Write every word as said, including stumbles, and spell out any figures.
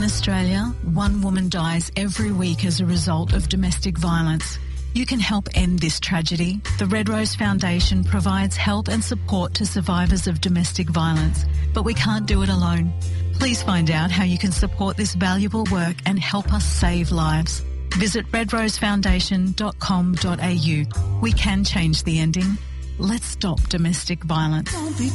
Australia, one woman dies every week as a result of domestic violence. You can help end this tragedy. The Red Rose Foundation provides help and support to survivors of domestic violence, but we can't do it alone. Please find out how you can support this valuable work and help us save lives. Visit red rose foundation dot com dot a u. We can change the ending. Let's stop domestic violence.